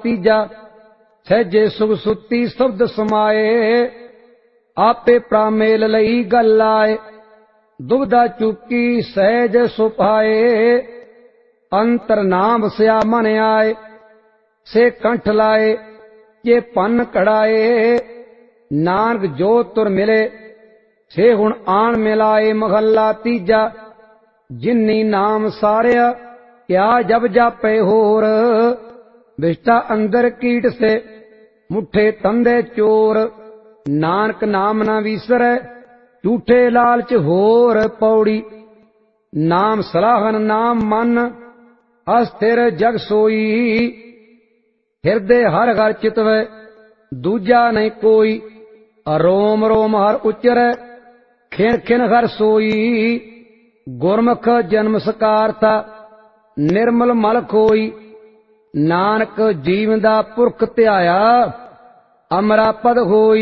तीजा सहजे सुख सुती शब्द समाए आपे प्रामेल लई गल आए दुविधा चुकी सहज सुपाए अंतर नाम स्या मन आए से कंठ लाए ये पन कड़ाए नानक जो तुर मिले से हुण आन मिलाए महला तीजा जिन्नी नाम सारिया क्या जब जापे होर विष्टा अंदर कीट से मुठे तंदे चोर नानक नाम न विसरै झूठे लालच होर पौड़ी नाम सलाहन नाम मन अस्थिर जग सोई हृदय हर घर चितवै दूजा नहीं कोई रोम रोम हर उच्चरै खिन खिन हर सोई गुरमुख जन्म सकारता निर्मल मल खोई नानक जीवन दा पुरख ध्याया अमरा पद होई